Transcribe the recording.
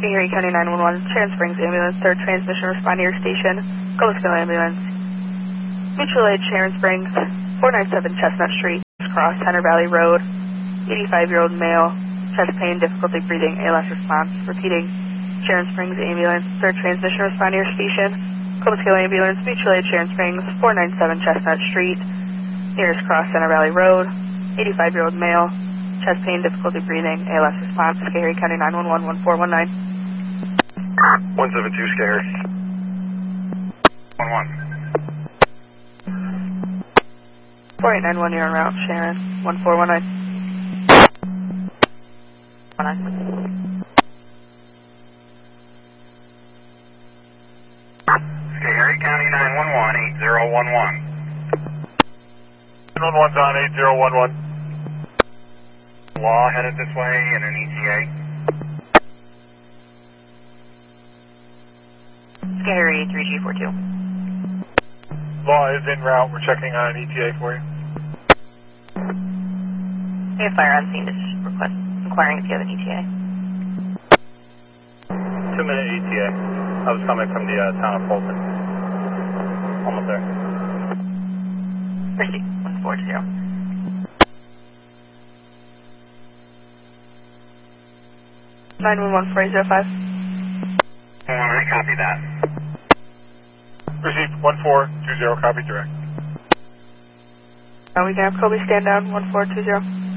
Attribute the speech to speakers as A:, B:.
A: Erie County 911, Sharon Springs Ambulance, third transmission, respond to your station. Golisville Ambulance. Mutual aid, Sharon Springs, 497 Chestnut Street, Cross, Hunter Valley Road. 85-year-old male, chest pain, difficulty breathing, ALS response. Repeating, Sharon Springs Ambulance, third transmission, respond to your station. Golisville Ambulance, mutual aid, Sharon Springs, 497 Chestnut Street, nearest Cross, Hunter Valley Road. 85-year-old male, chest pain, difficulty breathing, ALS response. Erie County 911, 1419.
B: 172, Scary. 11.
A: 4891, you're en route, Sharon, 1419. 19.
B: Erie County 911, 8011.
C: 911's on 8011.
B: Law headed this way in an ETA.
A: Scary 3G42.
C: Law is en route. We're checking on an ETA for you.
A: We have fire on scene, just inquiring if you have an ETA.
D: 2-minute ETA. I was coming from the town of Fulton. Almost there.
A: Proceed, 140. 911 4005.
B: I copy that.
C: Received 1420, copy direct.
A: We can have Kobe stand down, 1420.